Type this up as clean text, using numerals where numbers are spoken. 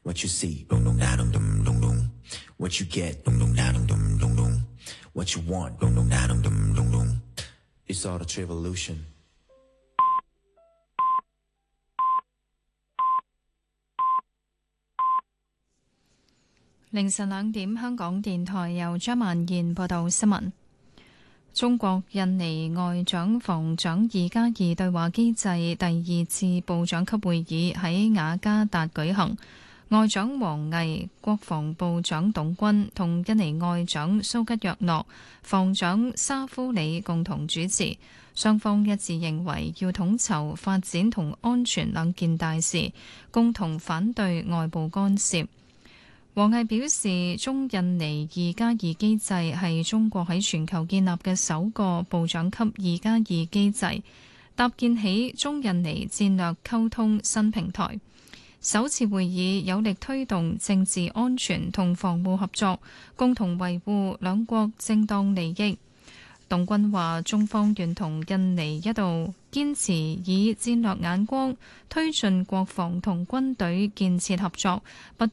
What you see, dum dum da dum dum dum dum. What you get, dum dum da dum dum dum dum. What you want, dum dum da dum dum dum dum. It's all the Trivolution。 凌晨2點，香港電台由張曼燕報道新聞。中國印尼外長防長2+2對話機制第2次部長級會議喺雅加達舉行，外長王毅、國防部長董軍同印尼外長蘇吉約諾、防長沙夫里共同主持。雙方一致認為要統籌發展同安全兩件大事，共同反對外部干涉。王毅表示，中印尼2+2機制係中國喺全球建立嘅首個部長級2+2機制，搭建起中印尼戰略溝通新平台。首次會議有力推動政治安全同防務合作，共同維護兩國正當利益。董軍話：中方願同印尼一道堅持以戰略眼光推進國防同軍隊建設合作，不